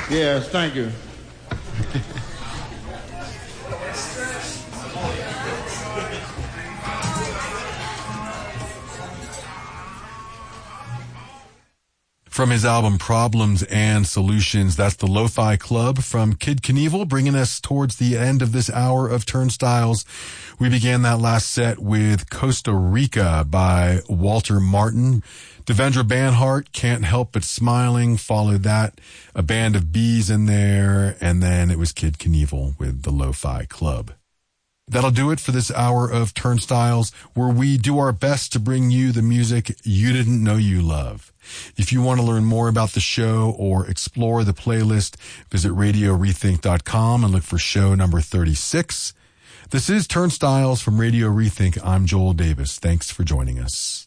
Yes, thank you. From his album Problems and Solutions, that's the Lo-Fi Club from Kid Knievel, bringing us towards the end of this hour of Turnstiles. We began that last set with Costa Rica by Walter Martin. Devendra Banhart, Can't Help But Smiling, followed that. A Band of Bees in there, and then it was Kid Knievel with the Lo-Fi Club. That'll do it for this hour of Turnstiles, where we do our best to bring you the music you didn't know you love. If you want to learn more about the show or explore the playlist, visit RadioRethink.com and look for show number 36. This is Turnstiles from Radio Rethink. I'm Joel Davis. Thanks for joining us.